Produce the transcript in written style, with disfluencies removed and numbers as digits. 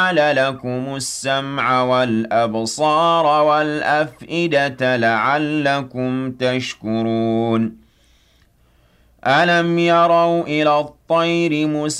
جعل لكم السمع والأبصار والأفئدة لعلكم تشكرون ألم يروا إلى الطير